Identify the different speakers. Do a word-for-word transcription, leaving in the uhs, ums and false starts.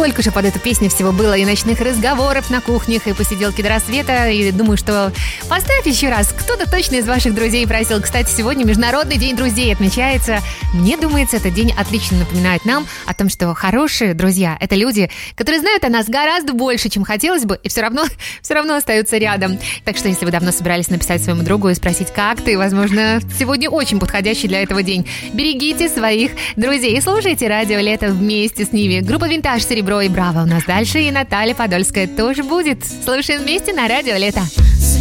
Speaker 1: сколько же под эту песню всего было и ночных разговоров на кухнях, и посиделки до рассвета. И думаю, что поставь еще раз. Кто-то точно из ваших друзей просил. Кстати, сегодня Международный день друзей отмечается. Мне думается, этот день отлично напоминает нам о том, что хорошие друзья — это люди, которые знают о нас гораздо больше, чем хотелось бы, и все равно, все равно остаются рядом. Так что, если вы давно собирались написать своему другу и спросить, как ты, возможно, сегодня очень подходящий для этого день. Берегите своих друзей и слушайте радио «Лето» вместе с ними. Группа «Винтаж», «Серебро» и «Браво» у нас дальше, и Наталья Подольская тоже будет. Слушаем вместе на радио «Лето».